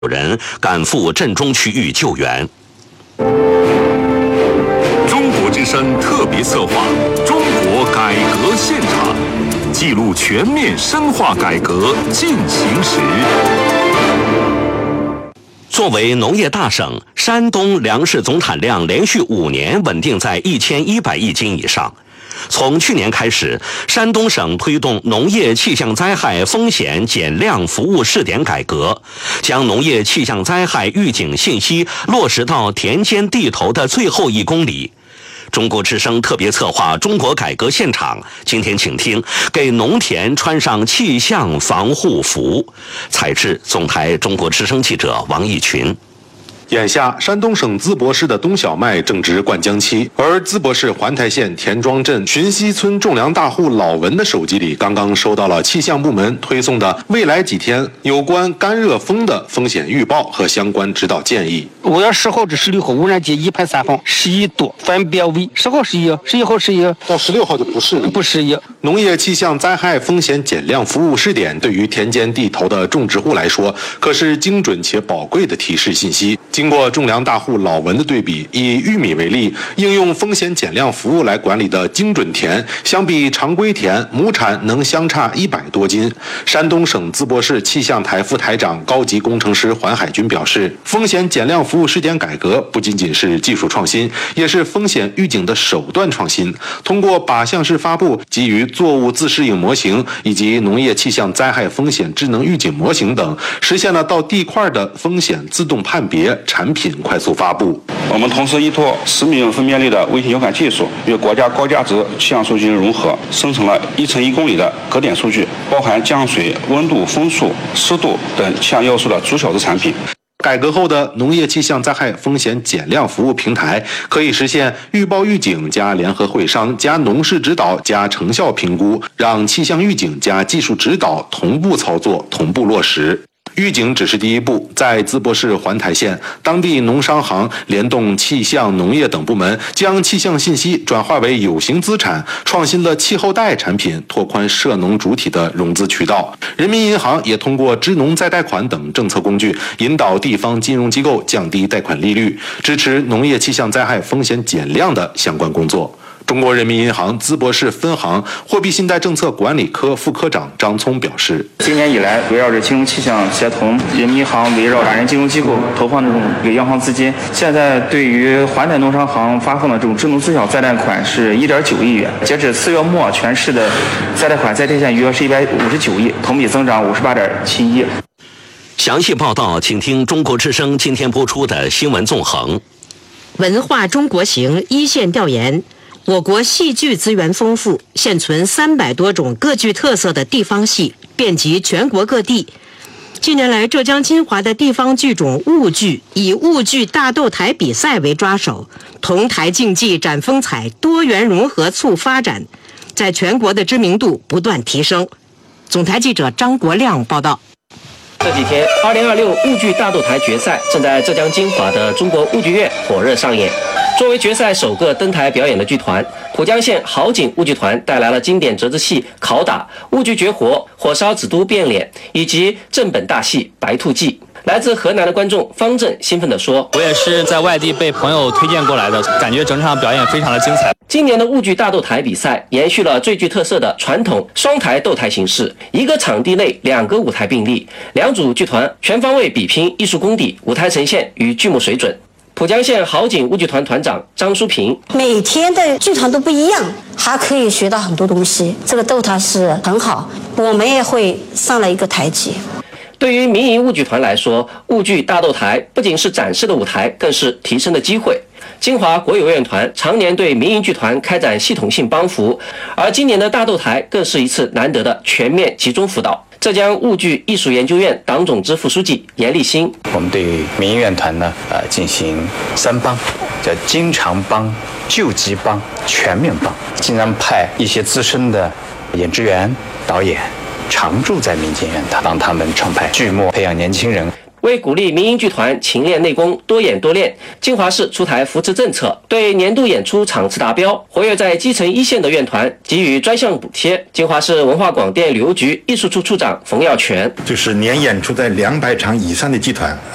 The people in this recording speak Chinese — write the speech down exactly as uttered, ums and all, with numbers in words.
有人赶赴震中区域救援。 中国之声特别策划《中国改革现场》，记录全面深化改革进行时。 作为农业大省，山东粮食总产量连续五年稳定在一千一百亿斤以上。从去年开始，山东省推动农业气象灾害风险减量服务试点改革，将农业气象灾害预警信息落实到田间地头的最后一公里。中国之声特别策划《中国改革现场》，今天请听给农田穿上气象防护服。采制总台中国之声记者王义群。 眼下，山东省淄博市的冬小麦正值灌浆期，而淄博市环台县田庄镇寻溪村种粮大户老文的手机里刚刚收到了气象部门推送的未来几天有关干热风的风险预报和相关指导建议。 五月十号至十六号污染级一排三风，适宜多，分别为十号适宜，十一号适宜， 到十六号就不适宜。 不适宜。 农业气象灾害风险减量服务试点对于田间地头的种植户来说，可是精准且宝贵的提示信息。经过种粮大户老文的对比，以玉米为例，应用风险减量服务来管理的精准田，相比常规田，亩产能相差一百多斤。山东省淄博市气象台副台长、高级工程师环海军表示，风险减量服务试点改革不仅仅是技术创新，也是风险预警的手段创新。通过靶向式发布、基于作物自适应模型以及农业气象灾害风险智能预警模型等，实现了到地块的风险自动判别、产品快速发布。 我们同时依托十米分辨率的卫星遥感技术，与国家高价值气象数据融合，生成了一乘一公里的格点数据，包含降水、温度、风速、湿度等气象要素的逐小时产品。 改革后的农业气象灾害风险减量服务平台，可以实现预报预警加联合会商加农事指导加成效评估，让气象预警加技术指导同步操作、同步落实。预警只是第一步，在淄博市环台县，当地农商行联动气象、农业等部门，将气象信息转化为有形资产，创新了气候贷产品，拓宽涉农主体的融资渠道。人民银行也通过支农再贷款等政策工具，引导地方金融机构降低贷款利率，支持农业气象灾害风险减量的相关工作。中国人民银行淄博市分行货币信贷政策管理科副科长张聪表示， 今年以来，围绕着金融气象协同，人民银行围绕法人金融机构投放这种给央行资金，现在对于环台农商行发放的这种支农自小再贷款是 一点九亿元，截止四月末，全市的再贷款在贴现余额是一百五十九亿，同比增长五十八点七一。 详细报道，请听中国之声今天播出的新闻纵横。 文化中国行一线调研。我国戏剧资源丰富，现存三百多种各具特色的地方戏，遍及全国各地。近年来，浙江金华的地方剧种婺剧以婺剧大斗台比赛为抓手，同台竞技展风采，多元融合促发展，在全国的知名度不断提升。总台记者张国亮报道。 这几天，二零二六婺剧大斗台决赛正在浙江金华的中国婺剧院火热上演。作为决赛首个登台表演的剧团，浦江县好景婺剧团带来了经典折子戏《拷打》、婺剧绝活、火烧紫都变脸以及正本大戏《白兔记》。来自河南的观众方正兴奋地说：“ 我也是在外地被朋友推荐过来的，感觉整场表演非常的精彩。” 今年的婺剧大斗台比赛延续了最具特色的传统双台斗台形式，一个场地内两个舞台并立，两组剧团全方位比拼艺术功底、舞台呈现与剧目水准。浦江县好景婺剧团团长张淑平： 每天的剧团都不一样，还可以学到很多东西，这个斗台是很好，我们也会上了一个台阶。 对于民营婺剧团来说，婺剧大斗台不仅是展示的舞台，更是提升的机会。金华国有院团常年对民营剧团开展系统性帮扶，而今年的大斗台更是一次难得的全面集中辅导。浙江婺剧艺术研究院党总支副书记严立新： 我们对民营院团呢，呃，进行三帮，叫经常帮、救急帮、全面帮，经常派一些资深的演职员、导演常驻在民间院团，帮他们创排剧目，培养年轻人。 为鼓励民营剧团勤练内功、多演多练，金华市出台扶持政策，对年度演出场次达标、活跃在基层一线的院团给予专项补贴。金华市文化广电旅游局艺术处处长冯耀全： 就是年演出在两百场以上的剧团。